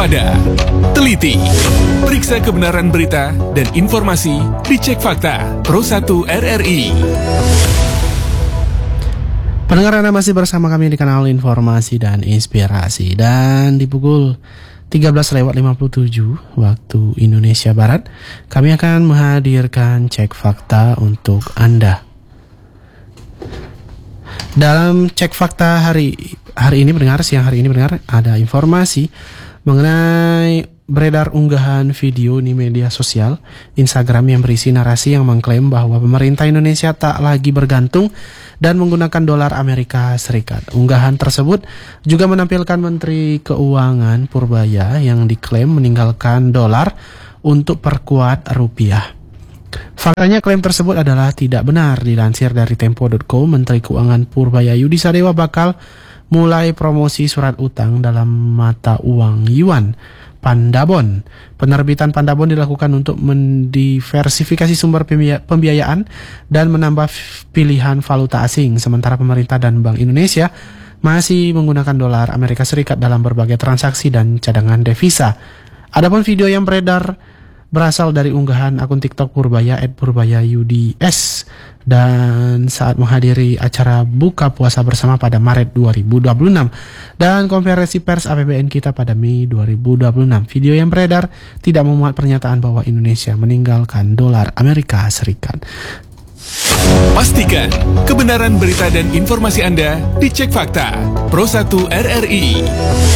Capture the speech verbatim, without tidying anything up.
waspada, teliti, periksa kebenaran berita dan informasi di Cek Fakta Pro satu R R I. Pendengar, Anda masih bersama kami di kanal Informasi dan Inspirasi. Dan di pukul tiga belas lewat lima puluh tujuh waktu Indonesia Barat, kami akan menghadirkan Cek Fakta untuk Anda. Dalam Cek Fakta hari hari ini pendengar, siang hari ini pendengar, ada informasi mengenai beredar unggahan video di media sosial Instagram yang berisi narasi yang mengklaim bahwa pemerintah Indonesia tak lagi bergantung dan menggunakan dolar Amerika Serikat. Unggahan tersebut juga menampilkan Menteri Keuangan Purbaya yang diklaim meninggalkan dolar untuk perkuat rupiah. Faktanya klaim tersebut adalah tidak benar. Dilansir dari tempo titik co, Menteri Keuangan Purbaya Yudi Sadewa bakal mulai promosi surat utang dalam mata uang yuan Pandabon. Penerbitan Pandabon dilakukan untuk mendiversifikasi sumber pembiayaan dan menambah pilihan valuta asing. Sementara pemerintah dan Bank Indonesia masih menggunakan dolar Amerika Serikat dalam berbagai transaksi dan cadangan devisa. Adapun video yang beredar berasal dari unggahan akun TikTok Purbaya et Purbaya Yudi S dan saat menghadiri acara buka puasa bersama pada Maret dua ribu dua puluh enam dan konferensi pers A P B N kita pada Mei dua ribu dua puluh enam. Video yang beredar tidak memuat pernyataan bahwa Indonesia meninggalkan dolar Amerika Serikat. Pastikan kebenaran berita dan informasi Anda di Cek Fakta Pro satu R R I.